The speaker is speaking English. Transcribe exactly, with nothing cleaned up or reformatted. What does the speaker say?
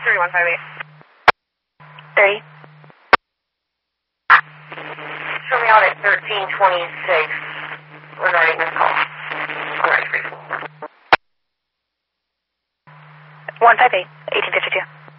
thirty-one fifty-eight. thirty. Show me out at thirteen twenty-six regarding this call. All right, three. one five eight, eighteen fifty-two.